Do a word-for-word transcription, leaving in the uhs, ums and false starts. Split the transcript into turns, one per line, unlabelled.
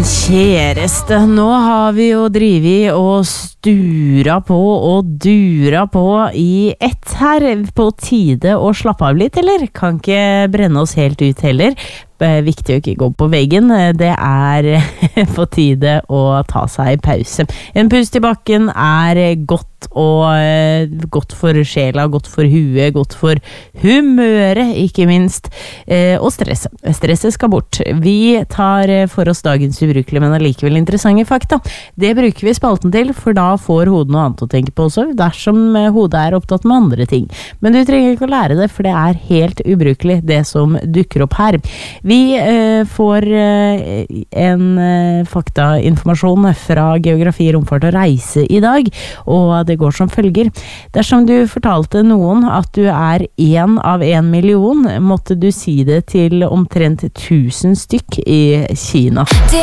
Kjæreste, nå har vi jo drivet og stura på og dura på i ett her. På tide å slappe av litt, eller? Kan ikke brenne oss helt ut heller. Viktig å ikke gå på veggen. Det er på tide å ta seg pause. En pust i bakken er godt, og godt for sjela, godt for huet, godt for humøret, ikke minst. Og stresset. Stresset skal bort. Vi tar for oss dagens ubrukelige, men allikevel interessante fakta. Det bruker vi spalten til, for da får hodet noe annet å tenke på også, dersom hodet er opptatt med andre ting. Men du trenger ikke å lære det, for det er helt ubrukelig, det som dukker opp her. Vi eh, får eh, en eh, faktainformasjon fra geografi, romfart og reise i dag, og det går som følger. Dersom du fortalte noen at du er en av en million, måtte du si det til omtrent tusen stykk i Kina.